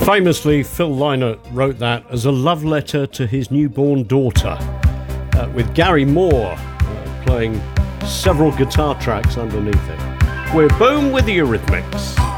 Famously, Phil Lynott wrote that as a love letter to his newborn daughter, with Gary Moore playing several guitar tracks underneath it. We're Boom with the Eurythmics.